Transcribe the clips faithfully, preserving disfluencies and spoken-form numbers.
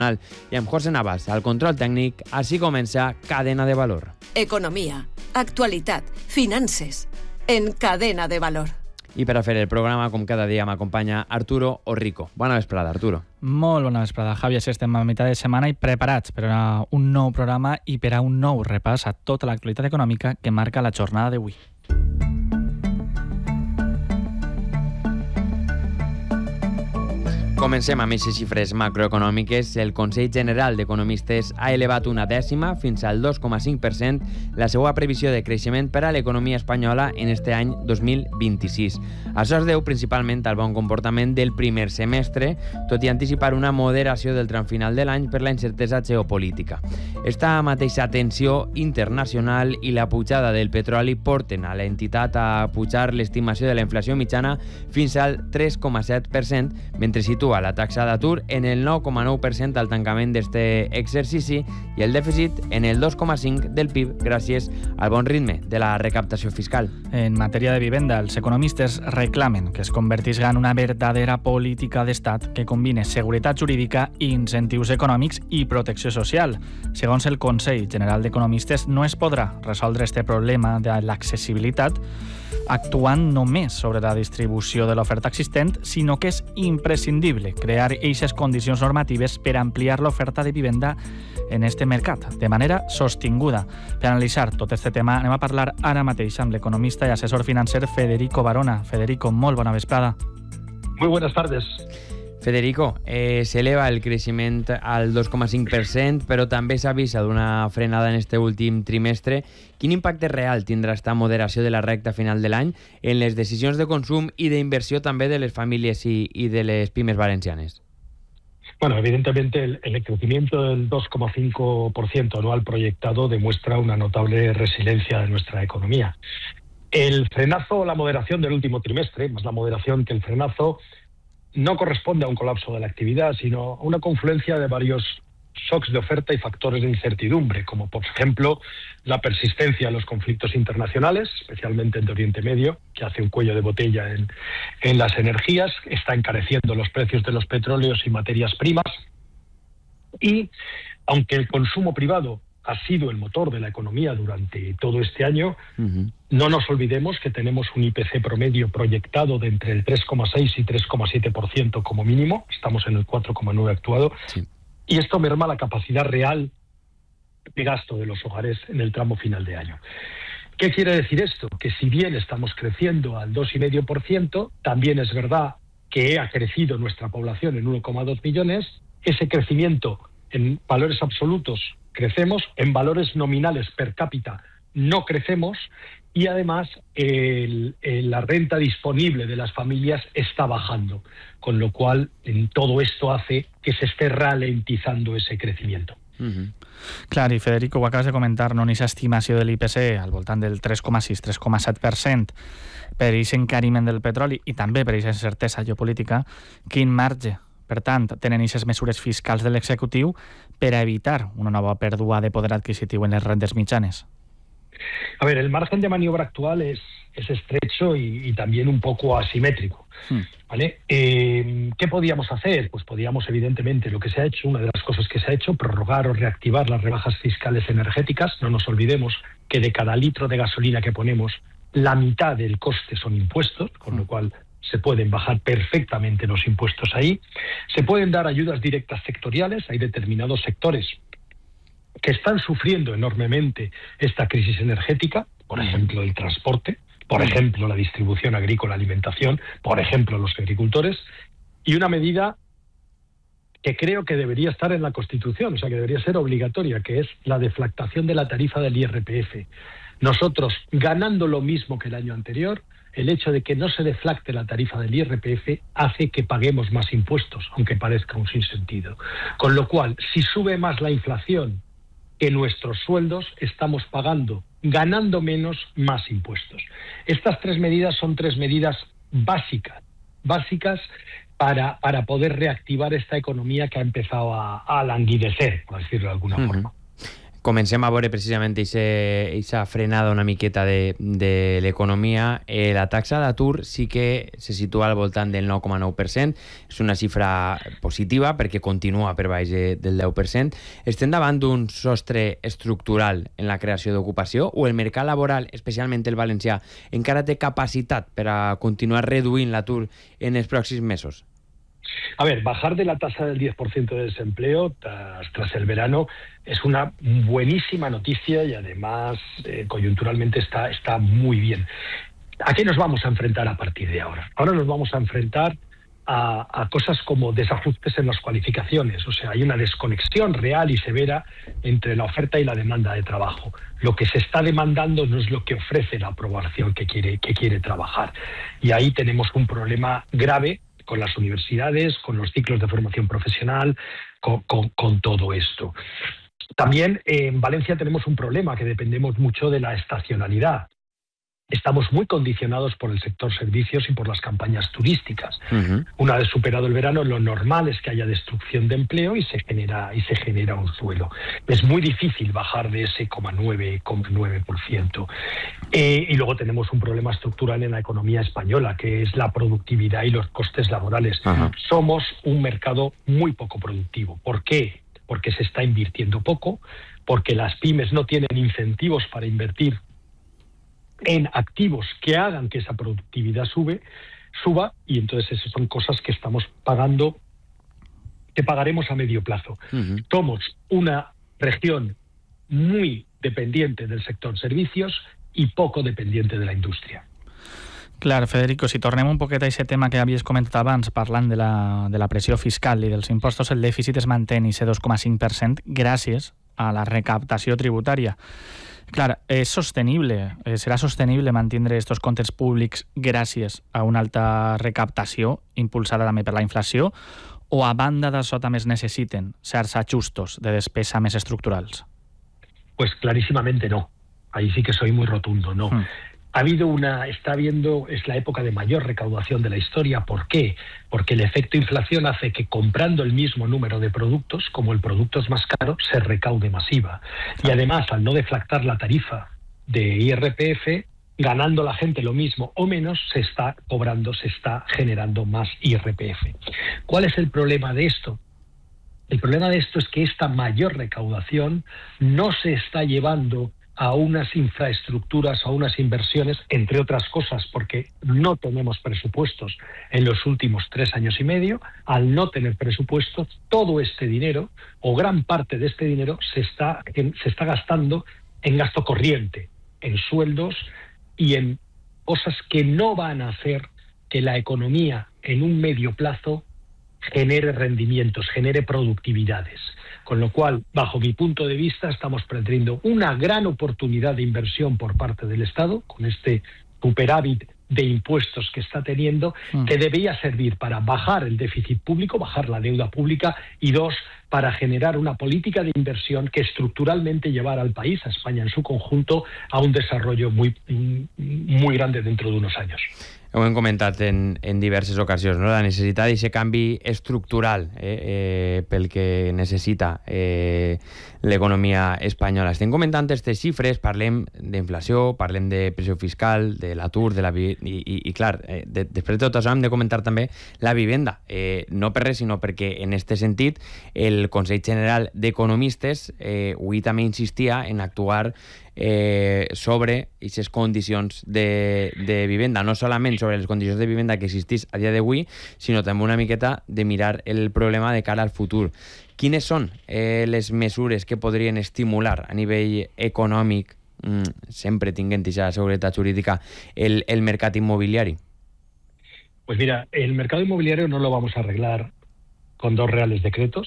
i amb José Navas al control tècnic. Així comença Cadena de Valor. Economia, actualitat, finances, en Cadena de Valor. I per a fer el programa, com cada dia, m'acompanya Arturo Orrico. Bona vesprada, Arturo. Molt bona vesprada, Javi. Així estem a mitjà de setmana i preparats per a un nou programa i per a un nou repàs a tota l'actualitat econòmica que marca la jornada d'avui. Comencem amb aquestes xifres macroeconòmiques. El Consell General d'Economistes ha elevat una dècima fins al dos coma cinc per cent la seva previsió de creixement per a l'economia espanyola en este any dos mil vint-i-sis. Això es deu principalment al bon comportament del primer semestre, tot i anticipar una moderació del tram final de l'any per la incertesa geopolítica. Esta mateixa tensió internacional i la pujada del petroli porten a l'entitat a pujar l'estimació de la inflació mitjana fins al tres coma set per cent, mentre situa la taxa d'atur en el nou coma nou per cent al tancament d'este exercici i el dèficit en el dos coma cinc del P I B gràcies al bon ritme de la recaptació fiscal. En matèria de vivenda, els economistes reclamen que es convertisca en una verdadera política d'estat que combine seguretat jurídica, incentius econòmics i protecció social. Segons el Consell General d'Economistes, no es podrà resoldre este problema de l'accessibilitat actuant només sobre la distribució de l'oferta existent, sinó que és imprescindible crear eixes condicions normatives per ampliar l'oferta de vivenda en este mercat, de manera sostinguda. Per analitzar tot este tema anem a parlar ara mateix amb l'economista i assessor financer Federico Barona. Federico, molt bona vesprada. Muy buenas tardes. Federico, eh, s'eleva el creixement al dos coma cinc per cent, però també s'avisa d'una frenada en este últim trimestre. Quin impacte real tindrà esta moderació de la recta final de l'any en les decisions de consum i d'inversió també de les famílies y, y de les pimes valencianes? Bueno, evidentemente el, el crecimiento del dos coma cinco por ciento anual proyectado demuestra una notable resiliencia de nuestra economía. El frenazo o la moderación del último trimestre, más la moderación que el frenazo, no corresponde a un colapso de la actividad, sino a una confluencia de varios shocks de oferta y factores de incertidumbre, como por ejemplo la persistencia de los conflictos internacionales, especialmente en Oriente Medio, que hace un cuello de botella en, en las energías, está encareciendo los precios de los petróleos y materias primas, y aunque el consumo privado ha sido el motor de la economía durante todo este año, uh-huh. no nos olvidemos que tenemos un I P C promedio proyectado de entre el tres coma seis y tres coma siete por ciento como mínimo, estamos en el cuatro coma nueve actuado, sí. y esto merma la capacidad real de gasto de los hogares en el tramo final de año. ¿Qué quiere decir esto? Que si bien estamos creciendo al dos coma cinco por ciento, también es verdad que ha crecido nuestra población en uno coma dos millones, ese crecimiento en valores absolutos crecemos, en valores nominales per cápita no crecemos y además el, el, la renta disponible de las familias está bajando, con lo cual en todo esto hace que se esté ralentizando ese crecimiento. Uh-huh. Clar, i Federico, ho acabes de comentar, no? Aquesta estimació de l'I P C al voltant del tres coma sis tres coma set per cent per aquest encariment del petroli i també per aquesta incertesa geopolítica, quin marge, per tant, tenen aquestes mesures fiscals de l'executiu per a evitar una nova pèrdua de poder adquisitiu en les rendes mitjanes? A ver, el margen de maniobra actual es, es estrecho y, y también un poco asimétrico. Hmm. ¿Vale? Eh, ¿Qué podíamos hacer? Pues podíamos, evidentemente, lo que se ha hecho, una de las cosas que se ha hecho, prorrogar o reactivar las rebajas fiscales energéticas. No nos olvidemos que de cada litro de gasolina que ponemos, la mitad del coste son impuestos, con hmm. lo cual se pueden bajar perfectamente los impuestos ahí. Se pueden dar ayudas directas sectoriales. Hay determinados sectores que están sufriendo enormemente esta crisis energética, por ejemplo el transporte, por ejemplo la distribución agrícola, alimentación, por ejemplo los agricultores, y una medida que creo que debería estar en la Constitución, o sea que debería ser obligatoria, que es la deflactación de la tarifa del I R P F. Nosotros, ganando lo mismo que el año anterior, el hecho de que no se deflacte la tarifa del I R P F hace que paguemos más impuestos, aunque parezca un sinsentido. Con lo cual, si sube más la inflación que nuestros sueldos, estamos pagando, ganando menos, más impuestos. Estas tres medidas son tres medidas básicas, básicas para, para poder reactivar esta economía que ha empezado a, a languidecer, por decirlo de alguna uh-huh. forma. Comencem a veure precisament aquesta frenada una miqueta de, de l'economia. Eh, la taxa d'atur sí que se situa al voltant del nou coma nou per cent. És una xifra positiva perquè continua per baix de, del deu per cent. Estem davant d'un sostre estructural en la creació d'ocupació o el mercat laboral, especialment el valencià, encara té capacitat per a continuar reduint l'atur en els pròxims mesos? A ver, bajar de la tasa del diez por ciento de desempleo tras, tras el verano es una buenísima noticia y además eh, coyunturalmente está, está muy bien. ¿A qué nos vamos a enfrentar a partir de ahora? Ahora nos vamos a enfrentar a, a cosas como desajustes en las cualificaciones. O sea, hay una desconexión real y severa entre la oferta y la demanda de trabajo. Lo que se está demandando no es lo que ofrece la población que quiere, que quiere trabajar. Y ahí tenemos un problema grave con las universidades, con los ciclos de formación profesional, con, con, con todo esto. También eh, en Valencia tenemos un problema, que dependemos mucho de la estacionalidad. Estamos muy condicionados por el sector servicios y por las campañas turísticas. Uh-huh. Una vez superado el verano, lo normal es que haya destrucción de empleo y se genera, y se genera un suelo. Es muy difícil bajar de ese nueve coma nueve por ciento. Eh, y luego tenemos un problema estructural en la economía española, que es la productividad y los costes laborales. Uh-huh. Somos un mercado muy poco productivo. ¿Por qué? Porque se está invirtiendo poco, porque las pymes no tienen incentivos para invertir en activos que hagan que esa productividad sube, suba, y entonces esas son cosas que estamos pagando, que pagaremos a medio plazo. Uh-huh. Somos una región muy dependiente del sector servicios y poco dependiente de la indústria. Clar, Federico, si tornem un poquet a aquest tema que havies comentat abans, parlant de la, de la pressió fiscal i dels impostos, el dèficit es mantén i ese dos coma cinc per cent gràcies a la recaptació tributària. Clar, és sostenible, eh, serà sostenible mantindre estos comptes públics gràcies a una alta recaptació impulsada també per la inflació, o a banda d'això també es necessiten certs ajustos de despesa més estructurals? Pues clarísimamente no. Ahí sí que soy muy rotundo, no. Hmm. Ha habido una, está habiendo, es la época de mayor recaudación de la historia. ¿Por qué? Porque el efecto inflación hace que comprando el mismo número de productos, como el producto es más caro, se recaude masiva. Y además, al no deflactar la tarifa de I R P F, ganando la gente lo mismo o menos, se está cobrando, se está generando más I R P F. ¿Cuál es el problema de esto? El problema de esto es que esta mayor recaudación no se está llevando a unas infraestructuras, a unas inversiones, entre otras cosas, porque no tenemos presupuestos en los últimos tres años y medio. Al no tener presupuestos, todo este dinero, o gran parte de este dinero, se está, en, se está gastando en gasto corriente, en sueldos y en cosas que no van a hacer que la economía en un medio plazo genere rendimientos, genere productividades. Con lo cual, bajo mi punto de vista, estamos perdiendo una gran oportunidad de inversión por parte del Estado, con este superávit de impuestos que está teniendo, mm. que debería servir para bajar el déficit público, bajar la deuda pública, y dos, para generar una política de inversión que estructuralmente llevara al país, a España en su conjunto, a un desarrollo muy, muy grande dentro de unos años. Ho hem comentat en, en diverses ocasions, no? La necessitat d'aquest canvi estructural eh, eh, pel que necessita eh, l'economia espanyola. Estem comentant aquestes xifres, parlem d'inflació, parlem de pressió fiscal, de l'atur, de la vi... I, i, i clar, eh, de, després de tot això hem de comentar també la vivenda. Eh, no per res, sinó perquè en aquest sentit el Consell General d'Economistes eh, avui també insistia en actuar eh, sobre aquestes condicions de, de vivenda, no solament sobre les condicions de vivenda que existís a dia d'avui, sinó també una miqueta de mirar el problema de cara al futur. Quines són eh, les mesures que podrien estimular a nivell econòmic, mm, sempre tinguent aquesta seguretat jurídica, el, el mercat inmobiliari? Pues mira, el mercado inmobiliario no lo vamos a arreglar con dos reales decretos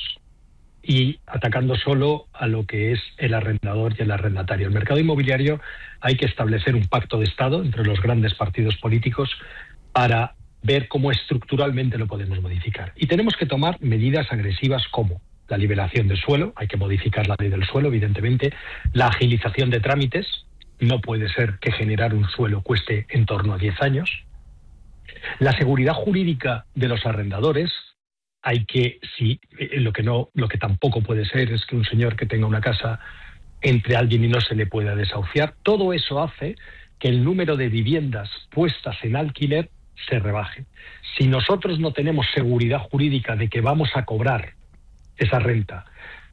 y atacando solo a lo que es el arrendador y el arrendatario. El mercado inmobiliario hay que establecer un pacto de Estado entre los grandes partidos políticos para ver cómo estructuralmente lo podemos modificar. Y tenemos que tomar medidas agresivas como la liberación del suelo, hay que modificar la ley del suelo, evidentemente, la agilización de trámites, no puede ser que generar un suelo cueste en torno a diez años, la seguridad jurídica de los arrendadores. Hay que, si lo que no, lo que tampoco puede ser es que un señor que tenga una casa entre alguien y no se le pueda desahuciar. Todo eso hace que el número de viviendas puestas en alquiler se rebaje. Si nosotros no tenemos seguridad jurídica de que vamos a cobrar esa renta